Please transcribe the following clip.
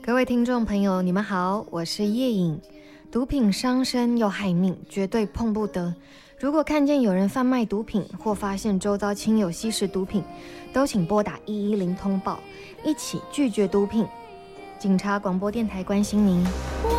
各位听众朋友，你们好，我是叶颖。毒品伤身又害命，绝对碰不得。如果看见有人贩卖毒品，或发现周遭亲友吸食毒品，都请拨打110通报，一起拒绝毒品。警察广播电台关心您。